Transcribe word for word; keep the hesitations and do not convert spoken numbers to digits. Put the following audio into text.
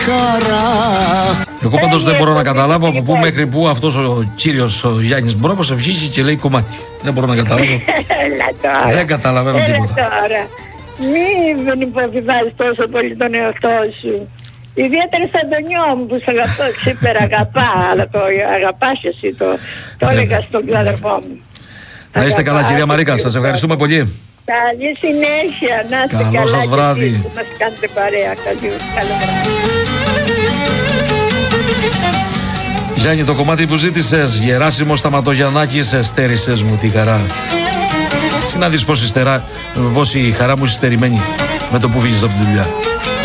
Εγώ πάντως δεν μπορώ να καταλάβω από πού μέχρι πού αυτός ο κύριος ο Γιάννης Μπρόκος βγήκε και λέει κομμάτι. Δεν μπορώ να καταλάβω. Δεν καταλαβαίνω τίποτα. Τώρα. Μην υποβιβάζεις τόσο πολύ τον εαυτό σου. Ιδιαίτερα σαν τον νιό μου που σε αγαπώ, ξύπερα αγαπά, αλλά το αγαπάς εσύ, το, το έλεγα στον αδερφό μου. Να είστε καλά κυρία Μαρίκα, σας ευχαριστούμε πολύ. Καλή συνέχεια, να είστε καλά. Καλό σας βράδυ. Που μας κάνετε παρέα. Καλή, καλό βράδυ. Γιάννη, το κομμάτι που ζήτησες, Γεράσιμο Σταματογιαννάκης, στέρισες μου τη χαρά. Τι να δεις πόση, στερά, πόση χαρά μου είσαι στερημένη με το που βγήκες από τη δουλειά.